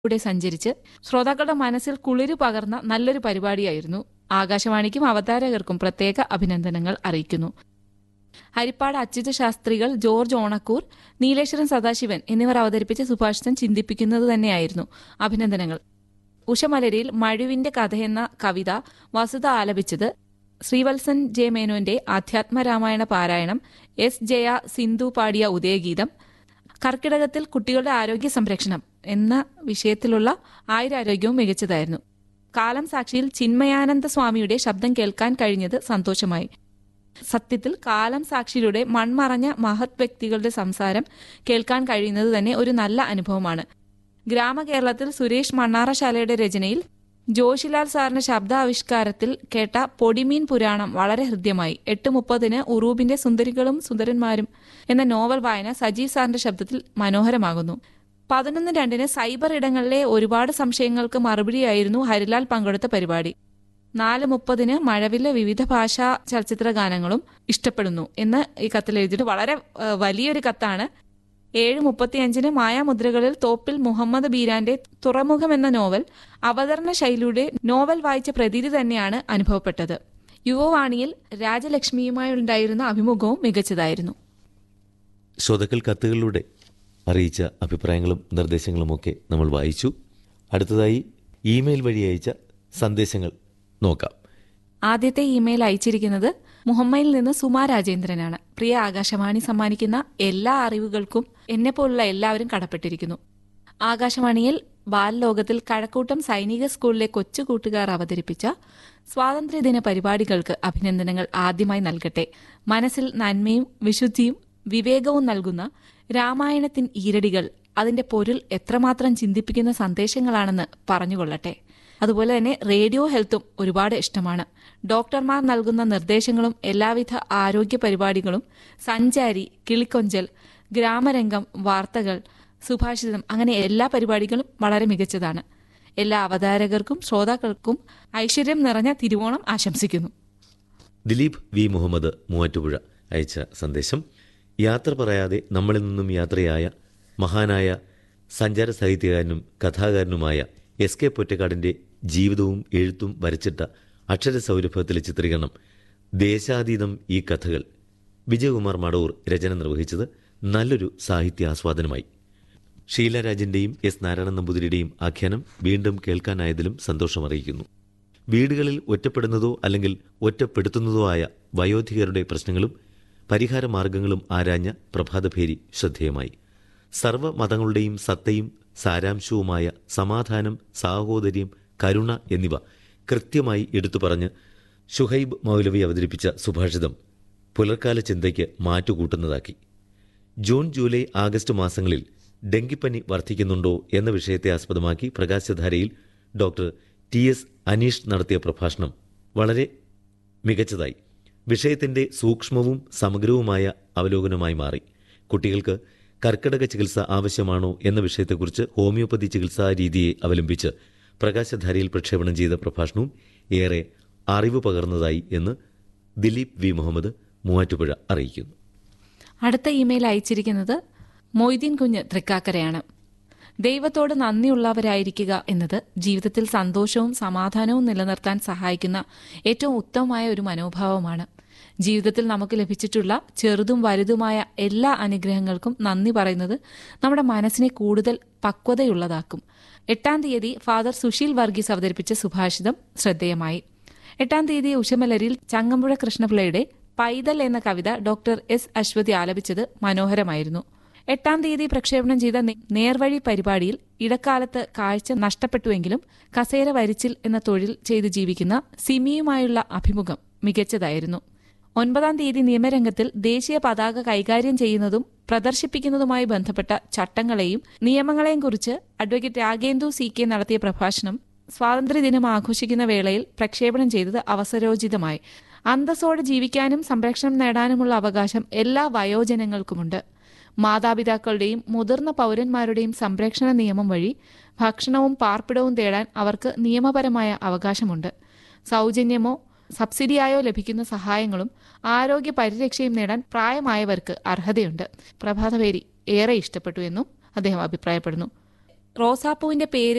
ൂടെ സഞ്ചരിച്ച് ശ്രോതാക്കളുടെ മനസ്സിൽ കുളിരു പകർന്ന നല്ലൊരു പരിപാടിയായിരുന്നു. ആകാശവാണിക്കും അവതാരകർക്കും പ്രത്യേക അഭിനന്ദനങ്ങൾ അറിയിക്കുന്നു. ഹരിപ്പാട് അച്യുത ശാസ്ത്രികൾ, ജോർജ് ഓണക്കൂർ, നീലേശ്വരം സദാശിവൻ എന്നിവർ അവതരിപ്പിച്ച സുഭാഷിതം ചിന്തിപ്പിക്കുന്നത് തന്നെയായിരുന്നു. അഭിനന്ദനങ്ങൾ. ഉഷമലരിയിൽ മഴുവിന്റെ കഥയെന്ന കവിത വസുധ ആലപിച്ചത്, ശ്രീവത്സൻ ജെ മേനോന്റെ ആധ്യാത്മരാമായണ പാരായണം, എസ് ജയ സിന്ധു പാടിയ ഉദയഗീതം, കർക്കിടകത്തിൽ കുട്ടികളുടെ ആരോഗ്യ സംരക്ഷണം എന്ന വിഷയത്തിലുള്ള ആയുരാരോഗ്യവും മികച്ചതായിരുന്നു. കാലം സാക്ഷിയിൽ ചിന്മയാനന്ദ സ്വാമിയുടെ ശബ്ദം കേൾക്കാൻ കഴിഞ്ഞത് സന്തോഷമായി. സത്യത്തിൽ കാലം സാക്ഷിയിലൂടെ മൺമറഞ്ഞ മഹത് വ്യക്തികളുടെ സംസാരം കേൾക്കാൻ കഴിയുന്നത് തന്നെ ഒരു നല്ല അനുഭവമാണ്. ഗ്രാമകേരളത്തിൽ സുരേഷ് മണ്ണാറശാലയുടെ രചനയിൽ ജോഷിലാൽ സാറിന്റെ ശബ്ദാവിഷ്കാരത്തിൽ കേട്ട പൊടിമീൻ പുരാണം വളരെ ഹൃദ്യമായി. 8:30 ഉറൂബിന്റെ സുന്ദരികളും സുന്ദരന്മാരും എന്ന നോവൽ വായന സജീവ് സാറിന്റെ ശബ്ദത്തിൽ മനോഹരമാകുന്നു. 11:02 സൈബർ ഇടങ്ങളിലെ ഒരുപാട് സംശയങ്ങൾക്ക് മറുപടിയായിരുന്നു ഹരിലാൽ പങ്കെടുത്ത പരിപാടി. 4:30 മഴവിലെ വിവിധ ഭാഷാ ചലച്ചിത്ര ഗാനങ്ങളും ഇഷ്ടപ്പെടുന്നു എന്ന് ഈ കത്തിൽ എഴുതിയിട്ട് വളരെ വലിയൊരു കത്താണ്. 7:35 മായാമുദ്രകളിൽ തോപ്പിൽ മുഹമ്മദ് ബീരാന്റെ തുറമുഖം എന്ന നോവൽ അവതരണ ശൈലിയുടെ നോവൽ വായിച്ച പ്രതീതി തന്നെയാണ് അനുഭവപ്പെട്ടത്. യുവവാണിയിൽ രാജലക്ഷ്മിയുമായുണ്ടായിരുന്ന അഭിമുഖവും മികച്ചതായിരുന്നു. ശ്രോതാക്കൾ കത്തുകളിലൂടെ അറിയിച്ച അഭിപ്രായങ്ങളും നിർദ്ദേശങ്ങളുമൊക്കെ നമ്മൾ വായിച്ചു. അടുത്തതായി ഇമെയിൽ വഴി അയച്ച സന്ദേശങ്ങൾ നോക്കാം. ആദ്യത്തെ ഇമെയിൽ അയച്ചിരിക്കുന്നത് മുഹമ്മയിൽ നിന്ന് സുമാ രാജേന്ദ്രനാണ്. പ്രിയ ആകാശവാണി സമ്മാനിക്കുന്ന എല്ലാ അറിവുകൾക്കും എന്നെപ്പോലുള്ള എല്ലാവരും കടപ്പെട്ടിരിക്കുന്നു. ആകാശവാണിയിൽ ബാലലോകത്തിൽ കഴക്കൂട്ടം സൈനിക സ്കൂളിലെ കൊച്ചു കൂട്ടുകാർ അവതരിപ്പിച്ച സ്വാതന്ത്ര്യദിന പരിപാടികൾക്ക് അഭിനന്ദനങ്ങൾ ആദ്യമായി നൽകട്ടെ. മനസ്സിൽ നന്മയും വിശുദ്ധിയും വിവേകവും നൽകുന്ന രാമായണത്തിൻ ഈരടികൾ അതിന്റെ പൊരുൾ എത്രമാത്രം ചിന്തിപ്പിക്കുന്ന സന്ദേശങ്ങളാണെന്ന് പറഞ്ഞുകൊള്ളട്ടെ. അതുപോലെ തന്നെ റേഡിയോ ഹെൽത്തും ഒരുപാട് ഇഷ്ടമാണ്. ഡോക്ടർമാർ നൽകുന്ന നിർദ്ദേശങ്ങളും എല്ലാവിധ ആരോഗ്യ പരിപാടികളും, സഞ്ചാരി, കിളിക്കൊഞ്ചൽ, ഗ്രാമരംഗം, വാർത്തകൾ, സുഭാഷിതം, അങ്ങനെ എല്ലാ പരിപാടികളും വളരെ മികച്ചതാണ്. എല്ലാ അവതാരകർക്കും ശ്രോതാക്കൾക്കും ഐശ്വര്യം നിറഞ്ഞ തിരുവോണം ആശംസിക്കുന്നു. ദിലീപ് വി മുഹമ്മദ് മൂവാറ്റുപുഴ അയച്ച സന്ദേശം, യാത്ര പറയാതെ നമ്മളിൽ നിന്നും യാത്രയായ മഹാനായ സഞ്ചാര സാഹിത്യകാരനും കഥാകാരനുമായ എസ് കെ പൊറ്റക്കാടിന്റെ ജീവിതവും എഴുത്തും വരച്ചിട്ട അക്ഷരസൗരഭത്തിലെ ചിത്രീകരണം ദേശാതീതം ഈ കഥകൾ വിജയകുമാർ മടവൂർ രചന നിർവഹിച്ചത് നല്ലൊരു സാഹിത്യാസ്വാദനമായി. ഷീലരാജിന്റെയും എസ് നാരായണൻ നമ്പൂതിരിയുടെയും ആഖ്യാനം വീണ്ടും കേൾക്കാനായതിലും സന്തോഷമറിയിക്കുന്നു. വീടുകളിൽ ഒറ്റപ്പെടുന്നതോ അല്ലെങ്കിൽ ഒറ്റപ്പെടുത്തുന്നതോ ആയ വയോധികരുടെ പ്രശ്നങ്ങളും പരിഹാരമാർഗങ്ങളും ആരാഞ്ഞ പ്രഭാതഭേരി ശ്രദ്ധേയമായി. സർവ്വമതങ്ങളുടെയും സത്തയും സാരാംശവുമായ സമാധാനം, സാഹോദര്യം, കരുണ എന്നിവ കൃത്യമായി എടുത്തു പറഞ്ഞ് ഷുഹൈബ് മൗലവി അവതരിപ്പിച്ച സുഭാഷിതം പുലർക്കാല ചിന്തയ്ക്ക് മാറ്റുകൂട്ടുന്നതാക്കി. ജൂൺ, ജൂലൈ, ആഗസ്റ്റ് മാസങ്ങളിൽ ഡെങ്കിപ്പനി വർദ്ധിക്കുന്നുണ്ടോ എന്ന വിഷയത്തെ ആസ്പദമാക്കി പ്രകാശധാരയിൽ ഡോക്ടർ TS അനീഷ് നടത്തിയ പ്രഭാഷണം വളരെ മികച്ചതായി. വിഷയത്തിന്റെ സൂക്ഷ്മവും സമഗ്രവുമായ അവലോകനമായി മാറി. കുട്ടികൾക്ക് കർക്കിടക ചികിത്സ ആവശ്യമാണോ എന്ന വിഷയത്തെക്കുറിച്ച് ഹോമിയോപ്പതി ചികിത്സാ രീതിയെ അവലംബിച്ച് പ്രകാശധാരയിൽ പ്രക്ഷേപണം ചെയ്ത പ്രഭാഷണവും ഏറെ അറിവ് പകർന്നതായി എന്ന് ദിലീപ് വി മുഹമ്മദ് മൂവാറ്റുപുഴ അറിയിക്കുന്നു. അടുത്ത ഇമെയിൽ അയച്ചിരിക്കുന്നത് മൊയ്തീൻ കുഞ്ഞ് തൃക്കാക്കരയാണ്. ദൈവത്തോട് നന്ദിയുള്ളവരായിരിക്കുക എന്നത് ജീവിതത്തിൽ സന്തോഷവും സമാധാനവും നിലനിർത്താൻ സഹായിക്കുന്ന ഏറ്റവും ഉത്തമമായ ഒരു മനോഭാവമാണ്. ജീവിതത്തിൽ നമുക്ക് ലഭിച്ചിട്ടുള്ള ചെറുതും വലുതുമായ എല്ലാ അനുഗ്രഹങ്ങൾക്കും നന്ദി പറയുന്നത് നമ്മുടെ മനസ്സിനെ കൂടുതൽ പക്വതയുള്ളതാക്കും. 8-ാം തീയതി ഫാദർ സുശീൽ വർഗീസ് അവതരിപ്പിച്ച സുഭാഷിതം ശ്രദ്ധേയമായി. 8-ാം തീയതി ഉഷമലരിയിൽ ചങ്ങമ്പുഴ കൃഷ്ണപിള്ളയുടെ പൈതൽ എന്ന കവിത ഡോക്ടർ S അശ്വതി ആലപിച്ചത് മനോഹരമായിരുന്നു. 8-ാം തീയതി പ്രക്ഷേപണം ചെയ്ത നേർവഴി പരിപാടിയിൽ ഇടക്കാലത്ത് കാഴ്ച നഷ്ടപ്പെട്ടുവെങ്കിലും കസേര വരിച്ചിൽ എന്ന തൊഴിൽ ചെയ്ത് ജീവിക്കുന്ന സിമിയുമായുള്ള അഭിമുഖം മികച്ചതായിരുന്നു. 9-ാം തീയതി നിയമരംഗത്തിൽ ദേശീയ പതാക കൈകാര്യം ചെയ്യുന്നതും പ്രദർശിപ്പിക്കുന്നതുമായി ബന്ധപ്പെട്ട ചട്ടങ്ങളെയും നിയമങ്ങളെയും കുറിച്ച് അഡ്വക്കേറ്റ് രാഗേന്ദു CK നടത്തിയ പ്രഭാഷണം സ്വാതന്ത്ര്യദിനം ആഘോഷിക്കുന്ന വേളയിൽ പ്രക്ഷേപണം ചെയ്തത് അവസരോചിതമായി. അന്തസ്സോടെ ജീവിക്കാനും സംരക്ഷണം നേടാനുമുള്ള അവകാശം എല്ലാ വയോജനങ്ങൾക്കുമുണ്ട്. മാതാപിതാക്കളുടെയും മുതിർന്ന പൗരന്മാരുടെയും സംരക്ഷണ നിയമം വഴി ഭക്ഷണവും പാർപ്പിടവും തേടാൻ അവർക്ക് നിയമപരമായ അവകാശമുണ്ട്. സൗജന്യമോ സബ്സിഡിയായോ ലഭിക്കുന്ന സഹായങ്ങളും ആരോഗ്യ പരിരക്ഷയും നേടാൻ പ്രായമായവർക്ക് അർഹതയുണ്ട്. പ്രഭാതപേരി ഏറെ ഇഷ്ടപ്പെട്ടു എന്നും അദ്ദേഹം അഭിപ്രായപ്പെടുന്നു. റോസാപ്പൂവിന്റെ പേര്